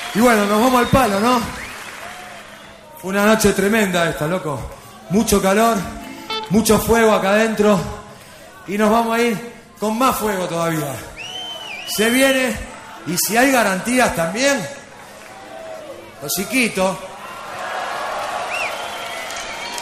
Y bueno, nos vamos al palo, ¿no? Fue una noche tremenda esta, loco. Mucho calor, mucho fuego acá adentro. Y nos vamos a ir con más fuego todavía. Se viene, y si hay garantías también, los chiquitos